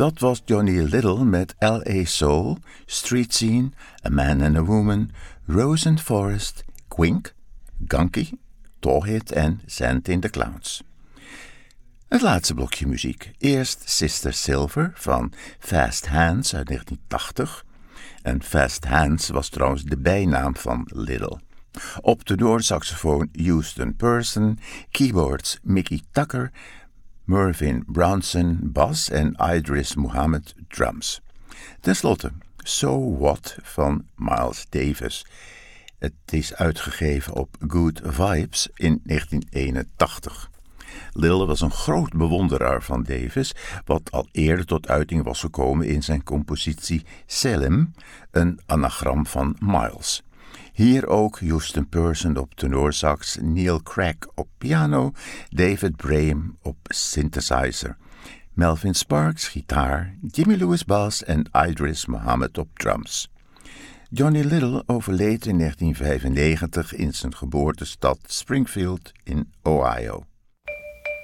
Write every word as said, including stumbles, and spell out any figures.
Dat was Johnny Little met L A Soul, Street Scene, A Man and a Woman, Rose and Forest, Quink, Gunky, Tallhit en Sand in the Clouds. Het laatste blokje muziek. Eerst Sister Silver van Fast Hands uit negentien tachtig. En Fast Hands was trouwens de bijnaam van Little. Op tenorsaxofoon Houston Person, keyboards Mickey Tucker, Mervyn Brownson bas en Idris Muhammad drums. Ten slotte So What van Miles Davis. Het is uitgegeven op Good Vibes in negentien eenentachtig. Little was een groot bewonderaar van Davis, wat al eerder tot uiting was gekomen in zijn compositie Selim, een anagram van Miles. Hier ook Houston Person op tenorsax, Neil Craig op piano, David Braham op synthesizer, Melvin Sparks gitaar, Jimmy Lewis bas en Idris Muhammad op drums. Johnny Little overleed in negentien vijfennegentig in zijn geboortestad Springfield in Ohio.